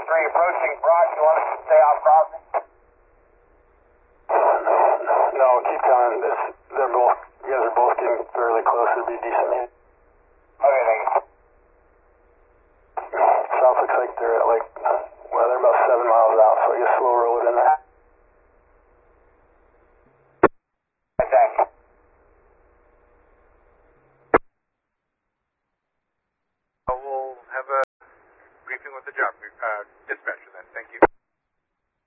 3 approaching Brock. You want us to stay off crossing? No, keep going. You guys are both getting fairly close. It'd be decent. Okay, thank you. South looks like they're at they're about 7 miles out, so I guess slow roll it in there. Thank you. We'll have a briefing with the job dispatcher.